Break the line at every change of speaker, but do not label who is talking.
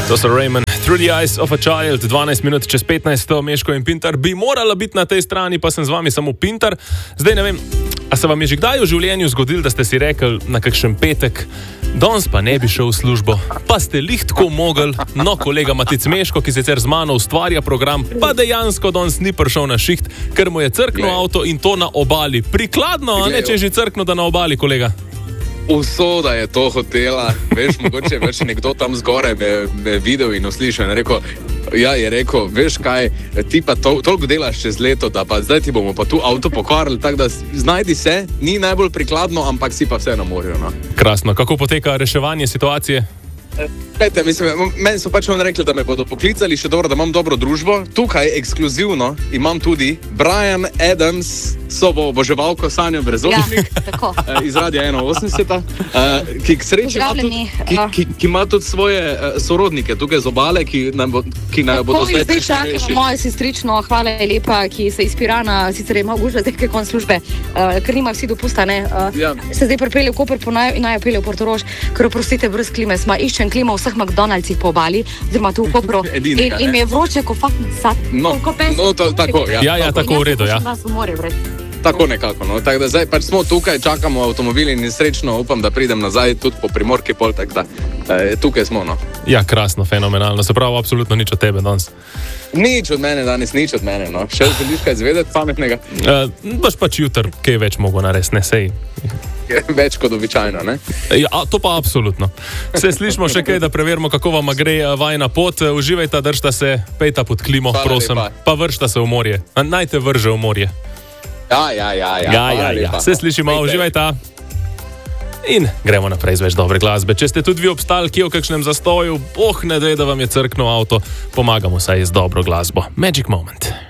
To so Raymond, Through the Eyes of a Child, 12 minut čez 15, Meško in Pintar bi morala biti na tej strani, pa sem z vami samo Pintar. Zdaj ne vem, a se vam je že kdaj v življenju zgodilo, da ste si rekli na kakšen petek, danes pa ne bi šel v službo, pa ste lihtko mogli, no kolega Matic Meško, ki sicer z mano ustvarja program, pa dejansko danes ni prišel na šiht, ker mu je crknil avto in to na obali. Prikladno, a ne, če je že crknil, da na obali, kolega?
Usoda je to hotela, veš, mogoče več nekdo tam zgoraj me videl in uslišal in je rekel, veš kaj, ti pa toliko delaš čez leto, da pa zdaj ti bomo pa tu avto pokvarili, tako da znajdi se, ni najbolj prikladno, ampak si pa vse na morju, no.
Krasno, kako poteka reševanje situacije?
Glejte, meni so pač rekli, da me bodo poklicali, še dobro, da imam dobro družbo. Tukaj ekskluzivno imam tudi Bryan Adams, oboževalko Sanjo Brezovnik, iz Radia 81, ki k sreči ki ima tudi svoje sorodnike tukaj z obale, ki naj bodo zdaj
prišli. Moja sestrično, hvala lepa, ki se iz Pirana, sicer je malo gužva zdaj kaj konc službe, ker nima vsi dopusta, ne? Se zdaj pripelje v Koper, naj pelje v Portorož, ker oprostite, brez klime smo, iščem klima v vseh McDonald'sih po obali, oziroma tu v Kopru, in mi je vroče, ko fucking sad.
No, tako, ja.
Ja, tako v redu, ja.
Tako nekako, no. Tako da zdaj pač smo tukaj, čakamo avtomobil in srečno upam, da pridem nazaj tudi po Primorki pol, tako da tukaj smo, no.
Ja, krasno, fenomenalno, se pravi, absolutno nič od tebe danes.
Nič od mene danes, nič od mene, no. Še želiš kaj izvedeti pametnega?
Baš pač jutr, kaj več mogo narediti, ne sej.
Več kot običajno, ne?
Ja, to pa absolutno. Se slišimo še kaj, da preverimo, kako vam gre vajna pot. Uživajte, držite se, pejta pod klimo, prosim, pa vršite se v morje. Naj te vrže v morje. Ja. Se slišimo, uživajte. In gremo naprej z več dobre glasbe. Če ste tudi vi obstali kje v kakšnem zastoju, ne dej, da vam je crknil avto, pomagamo saj z dobro glasbo. Magic Moment.